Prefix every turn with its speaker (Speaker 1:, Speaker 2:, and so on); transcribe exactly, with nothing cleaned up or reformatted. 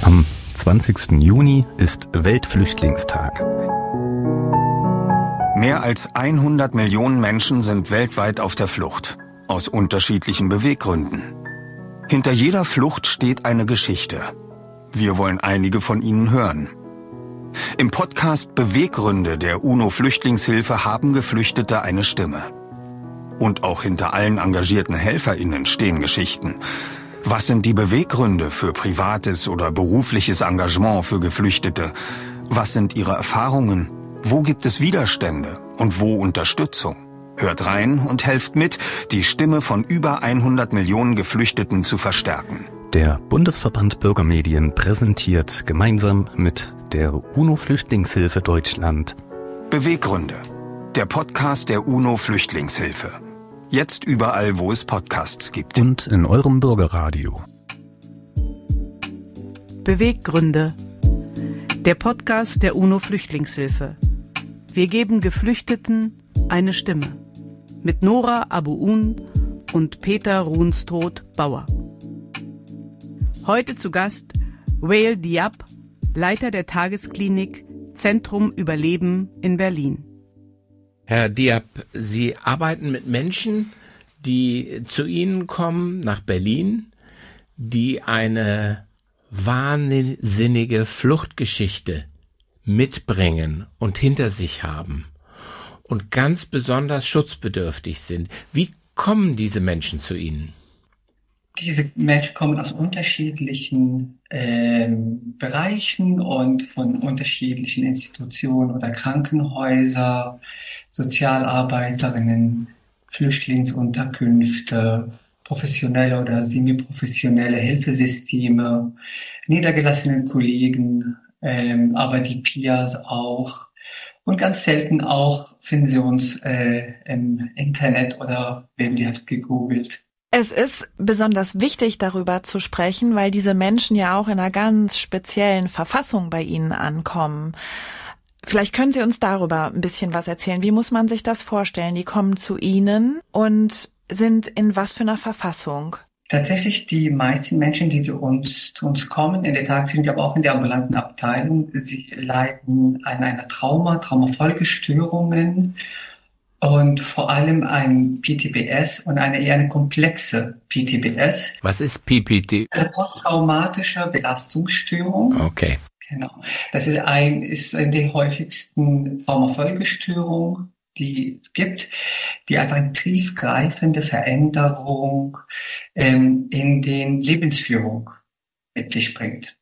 Speaker 1: Am zwanzigsten Juni ist Weltflüchtlingstag.
Speaker 2: Mehr als hundert Millionen Menschen sind weltweit auf der Flucht, aus unterschiedlichen Beweggründen. Hinter jeder Flucht steht eine Geschichte. Wir wollen einige von ihnen hören. Im Podcast Beweggründe der UNO-Flüchtlingshilfe haben Geflüchtete eine Stimme. Und auch hinter allen engagierten HelferInnen stehen Geschichten. Was sind die Beweggründe für privates oder berufliches Engagement für Geflüchtete? Was sind ihre Erfahrungen? Wo gibt es Widerstände und wo Unterstützung? Hört rein und helft mit, die Stimme von über hundert Millionen Geflüchteten zu verstärken.
Speaker 1: Der Bundesverband Bürgermedien präsentiert gemeinsam mit der UNO-Flüchtlingshilfe Deutschland
Speaker 2: Beweggründe, der Podcast der UNO-Flüchtlingshilfe. Jetzt überall, wo es Podcasts gibt.
Speaker 1: Und in eurem Bürgerradio.
Speaker 3: Beweggründe, der Podcast der UNO-Flüchtlingshilfe. Wir geben Geflüchteten eine Stimme. Mit Nora Abu-Un und Peter Runstroth-Bauer. Heute zu Gast Wael Diab, Leiter der Tagesklinik Zentrum Überleben in Berlin.
Speaker 4: Herr Diab, Sie arbeiten mit Menschen, die zu Ihnen kommen nach Berlin, die eine wahnsinnige Fluchtgeschichte mitbringen und hinter sich haben und ganz besonders schutzbedürftig sind. Wie kommen diese Menschen zu Ihnen?
Speaker 5: Diese Menschen kommen aus unterschiedlichen ähm, Bereichen und von unterschiedlichen Institutionen oder Krankenhäuser, Sozialarbeiterinnen, Flüchtlingsunterkünfte, professionelle oder semiprofessionelle Hilfesysteme, niedergelassenen Kollegen, ähm, aber die P I As auch. Und ganz selten auch finden Sie uns äh, im Internet oder werden die halt gegoogelt.
Speaker 6: Es ist besonders wichtig, darüber zu sprechen, weil diese Menschen ja auch in einer ganz speziellen Verfassung bei Ihnen ankommen. Vielleicht können Sie uns darüber ein bisschen was erzählen. Wie muss man sich das vorstellen? Die kommen zu Ihnen und sind in was für einer Verfassung?
Speaker 5: Tatsächlich die meisten Menschen, die zu uns, zu uns kommen, in der Tagesklinik, aber auch in der ambulanten Abteilung, sie leiden an einer Trauma, Traumafolgestörungen und vor allem ein P T B S und eine eher eine komplexe P T B S.
Speaker 4: Was ist P P T?
Speaker 5: Eine posttraumatische Belastungsstörung.
Speaker 4: Okay.
Speaker 5: Genau. Das ist ein, ist eine der häufigsten Traumafolgestörungen, die es gibt, die einfach eine tiefgreifende Veränderung ähm, in den Lebensführung mit sich bringt.